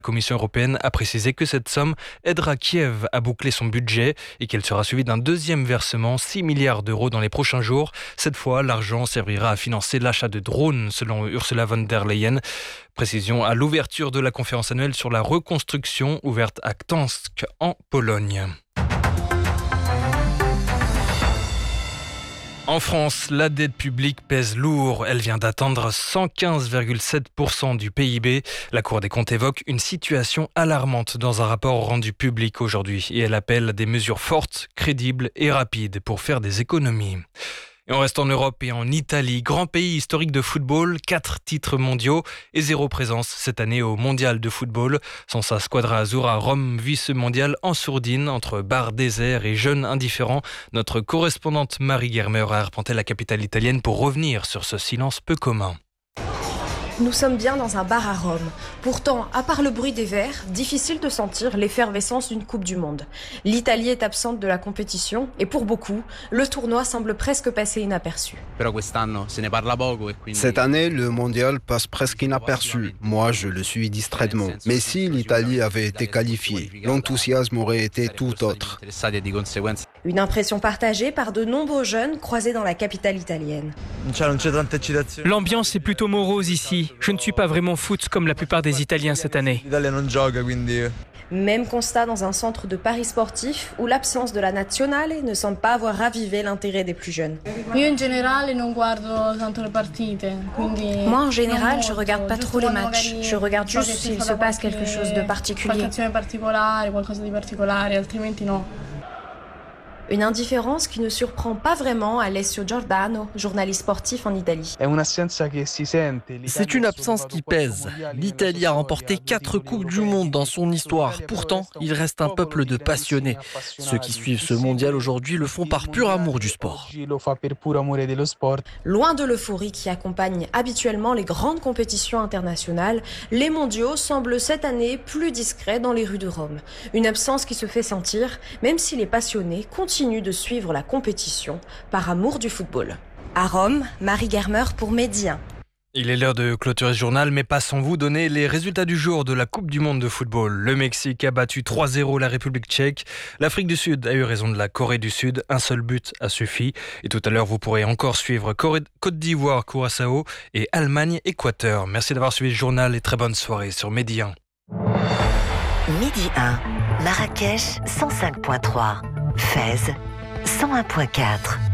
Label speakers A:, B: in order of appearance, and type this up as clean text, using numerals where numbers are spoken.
A: La Commission européenne a précisé que cette somme aidera Kiev à boucler son budget et qu'elle sera suivie d'un deuxième versement, 6 milliards d'euros dans les prochains jours. Cette fois, l'argent servira à financer l'achat de drones, selon Ursula von der Leyen. Précision à l'ouverture de la conférence annuelle sur la reconstruction ouverte à Gdańsk en Pologne. En France, la dette publique pèse lourd. Elle vient d'atteindre 115,7% du PIB. La Cour des comptes évoque une situation alarmante dans un rapport rendu public aujourd'hui et elle appelle à des mesures fortes, crédibles et rapides pour faire des économies. Et on reste en Europe et en Italie, grand pays historique de football, 4 titres mondiaux et 0 présence cette année au mondial de football. Sans sa squadra azzurra, Rome vit ce mondial en sourdine entre bars déserts et jeunes indifférents. Notre correspondante Marie Germer a arpenté la capitale italienne pour revenir sur ce silence peu commun.
B: Nous sommes bien dans un bar à Rome. Pourtant, à part le bruit des verres, difficile de sentir l'effervescence d'une Coupe du Monde. L'Italie est absente de la compétition et pour beaucoup, le tournoi semble presque passer inaperçu.
C: Cette année, le mondial passe presque inaperçu. Moi, je le suis distraitement. Mais si l'Italie avait été qualifiée, l'enthousiasme aurait été tout autre.
B: Une impression partagée par de nombreux jeunes croisés dans la capitale italienne.
D: L'ambiance est plutôt morose ici. Je ne suis pas vraiment foot comme la plupart des Italiens cette année.
B: Même constat dans un centre de paris sportif où l'absence de la nazionale ne semble pas avoir ravivé l'intérêt des plus jeunes.
E: Moi,
B: en général, je regarde pas trop les matchs. Je regarde juste s'il se passe quelque chose de particulier. Une indifférence qui ne surprend pas vraiment Alessio Giordano, journaliste sportif en Italie.
F: C'est une absence qui pèse. L'Italie a remporté 4 Coupes du Monde dans son histoire. Pourtant, il reste un peuple de passionnés. Ceux qui suivent ce mondial aujourd'hui le font par pur amour du sport.
B: Loin de l'euphorie qui accompagne habituellement les grandes compétitions internationales, les mondiaux semblent cette année plus discrets dans les rues de Rome. Une absence qui se fait sentir, même si les passionnés continuent de suivre la compétition par amour du football. À Rome, Marie Germer pour Medi 1.
A: Il est l'heure de clôturer ce journal, mais pas sans vous donner les résultats du jour de la Coupe du Monde de football. Le Mexique a battu 3-0 la République tchèque. L'Afrique du Sud a eu raison de la Corée du Sud. Un seul but a suffi. Et tout à l'heure, vous pourrez encore suivre Côte d'Ivoire, Curaçao et Allemagne-Équateur. Merci d'avoir suivi ce journal et très bonne soirée sur Medi 1.
G: Medi 1, Marrakech 105.3, Fès 101.4.